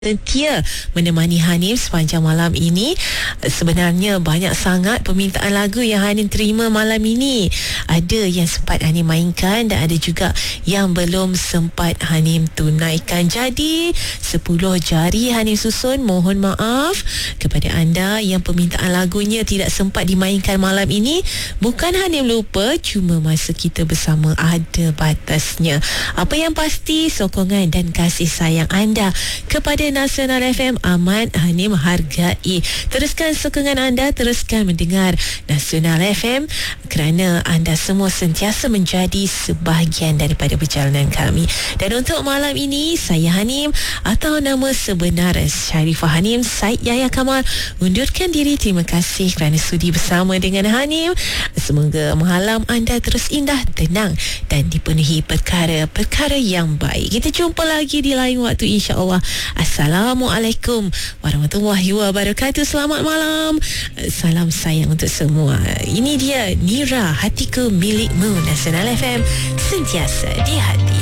setia menemani Hanim sepanjang malam ini. Sebenarnya banyak sangat permintaan lagu yang Hanim terima malam ini. Ada yang sempat Hanim mainkan dan ada juga yang belum sempat Hanim tunaikan. Jadi 10 jari Hanim susun. Mohon maaf kepada anda yang permintaan lagunya tidak sempat dimainkan malam ini. Bukan Hanim lupa, cuma masa kita bersama ada batasnya. Apa yang pasti, sokongan dan kasih sayang anda kepada Nasional FM amat Hanim hargai. Teruskan sokongan anda, teruskan mendengar Nasional FM kerana anda semua sentiasa menjadi sebahagian daripada perjalanan kami. Dan untuk malam ini, saya Hanim atau nama sebenar Sharifah Hanim Said Yahya Kamal undurkan diri. Terima kasih kerana sudi bersama dengan Hanim. Semoga malam anda terus indah, tenang dan dipenuhi perkara-perkara yang baik. Kita jumpa lagi di lain waktu, insya-Allah. Assalamualaikum warahmatullahi wabarakatuh. Selamat malam. Salam sayang untuk semua. Ini dia Nira, Hatiku Milikmu. Nasional FM, sentiasa di hati.